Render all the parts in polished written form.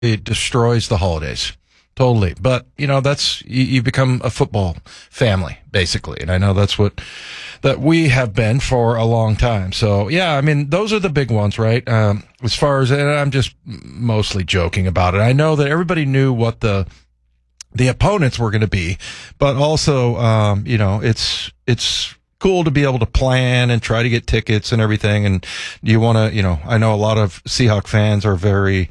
it destroys the holidays. Totally. But, that's, you become a football family, basically. And I know that we have been for a long time. So, yeah, I mean, those are the big ones, right? As far as, and I'm just mostly joking about it. I know that everybody knew what the opponents were going to be, but also, it's cool to be able to plan and try to get tickets and everything. And you want to, I know a lot of Seahawk fans are very,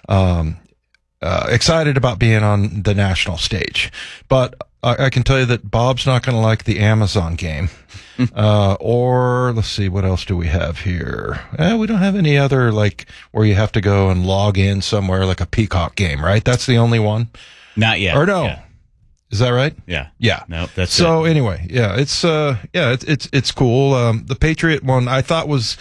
excited about being on the national stage, but I can tell you that Bob's not going to like the Amazon game. Or let's see, what else do we have here? We don't have any other, like, where you have to go and log in somewhere, like a Peacock game, right? That's the only one. Not yet. Or no. Yeah. Is that right? Yeah. Yeah. No, that's so it. Anyway, yeah, it's cool. The Patriot one I thought was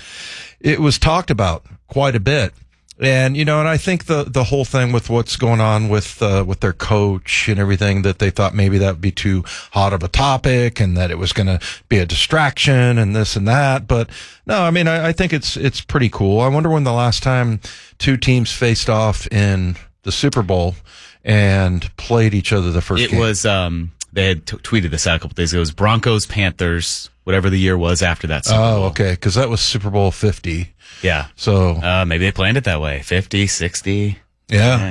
talked about quite a bit. And, and I think the whole thing with what's going on with their coach and everything, that they thought maybe that would be too hot of a topic and that it was going to be a distraction and this and that. But no, I mean, I think it's pretty cool. I wonder when the last time two teams faced off in the Super Bowl and played each other the first game. It was, they had tweeted this out a couple days ago. It was Broncos, Panthers, whatever the year was after that Super Bowl. Oh, okay. Because that was Super Bowl 50. Yeah. So maybe they planned it that way. 50, 60. Yeah.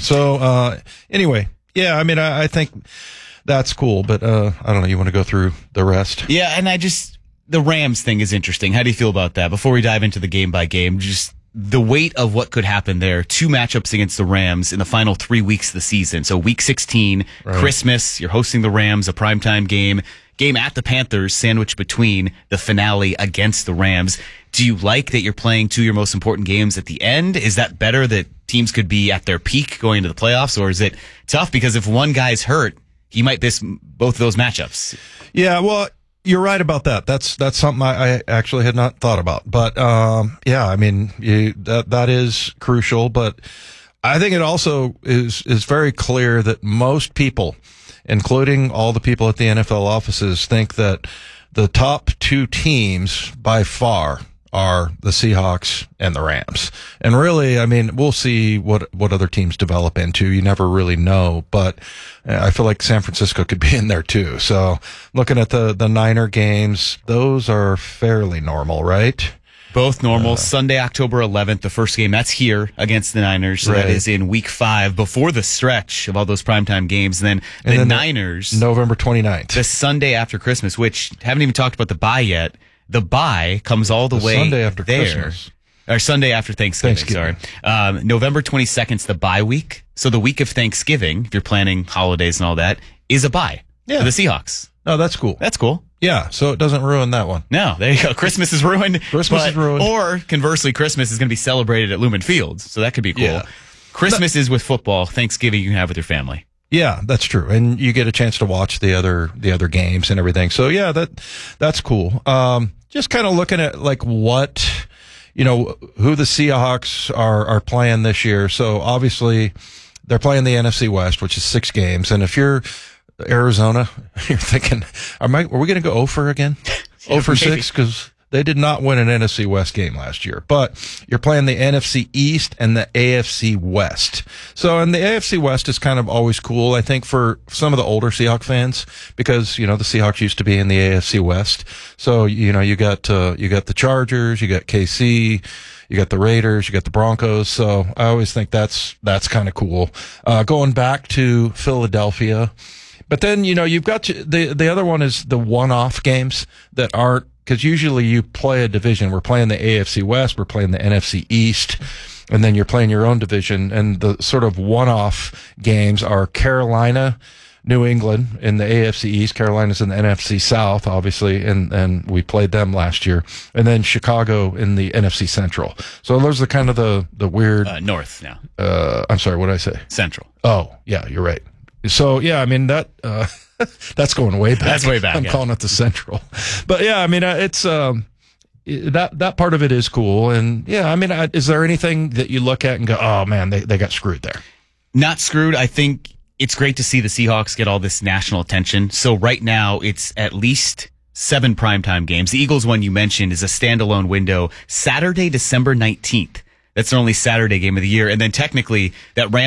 So anyway, yeah, I mean, I think that's cool, but I don't know. You want to go through the rest? Yeah, and the Rams thing is interesting. How do you feel about that? Before we dive into the game by game, just the weight of what could happen there. 2 matchups against the Rams in the final 3 weeks of the season. So week 16, right. Christmas, you're hosting the Rams, a primetime game at the Panthers, sandwiched between the finale against the Rams. Do you like that you're playing 2 of your most important games at the end? Is that better that teams could be at their peak going into the playoffs? Or is it tough because if one guy's hurt, he might miss both of those matchups? Yeah, well, you're right about that. That's something I actually had not thought about. But, yeah, I mean, that is crucial. But I think it also is very clear that most people, including all the people at the NFL offices, think that the top 2 teams by far are the Seahawks and the Rams. And really, I mean, we'll see what other teams develop into. You never really know, but I feel like San Francisco could be in there too. So looking at the Niner games, those are fairly normal, right? Both normal. Sunday, October 11th, the first game. That's here against the Niners. So right. That is in week 5 before the stretch of all those primetime games. And then the Niners. November 29th. The Sunday after Christmas, which haven't even talked about the bye yet. The bye comes all the way Sunday after there. Christmas. Or Sunday after Thanksgiving. Sorry. November 22nd's the bye week. So the week of Thanksgiving, if you're planning holidays and all that, is a bye for the Seahawks. Oh, that's cool. That's cool. Yeah, so it doesn't ruin that one. No, there you go. Christmas is ruined. Christmas is ruined. Or conversely, Christmas is going to be celebrated at Lumen Fields, so that could be cool. Yeah. Christmas is with football. Thanksgiving you can have with your family. Yeah, that's true, and you get a chance to watch the other games and everything. So yeah, that's cool. Just kind of looking at like what, who the Seahawks are playing this year. So obviously they're playing the NFC West, which is 6 games, and if you're Arizona, you're thinking, are we going to go 0 for again? 0 for 6? Because they did not win an NFC West game last year. But you're playing the NFC East and the AFC West. So, and the AFC West is kind of always cool, I think, for some of the older Seahawks fans, because, the Seahawks used to be in the AFC West. So, you got the Chargers, you got KC, you got the Raiders, you got the Broncos. So I always think that's kind of cool. Going back to Philadelphia. But then, you've got the other one is the one-off games that aren't, because usually you play a division. We're playing the AFC West, we're playing the NFC East, and then you're playing your own division. And the sort of one-off games are Carolina, New England in the AFC East. Carolina's in the NFC South, obviously, and we played them last year. And then Chicago in the NFC Central. So those are kind of the weird... North now. I'm sorry, what did I say? Central. Oh, yeah, you're right. So, yeah, I mean, that that's going way back. That's way back. I'm calling it the Central. But, yeah, I mean, it's that part of it is cool. And, yeah, I mean, is there anything that you look at and go, oh, man, they got screwed there? Not screwed. I think it's great to see the Seahawks get all this national attention. So right now it's at least 7 primetime games. The Eagles one you mentioned is a standalone window, Saturday, December 19th. That's their only Saturday game of the year. And then technically that Rams